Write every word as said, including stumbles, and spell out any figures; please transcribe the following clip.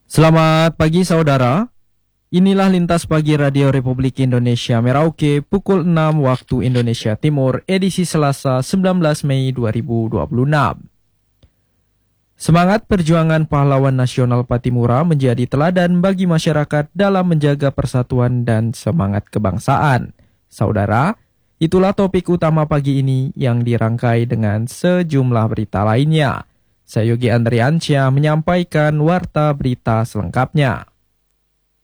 Selamat pagi saudara, inilah Lintas Pagi Radio Republik Indonesia Merauke pukul enam waktu Indonesia Timur edisi Selasa sembilan belas Mei dua ribu dua puluh enam. Semangat perjuangan pahlawan nasional Patimura menjadi teladan bagi masyarakat dalam menjaga persatuan dan semangat kebangsaan. Saudara, itulah topik utama pagi ini yang dirangkai dengan sejumlah berita lainnya. Saya Yogi Andriansyah menyampaikan warta berita selengkapnya.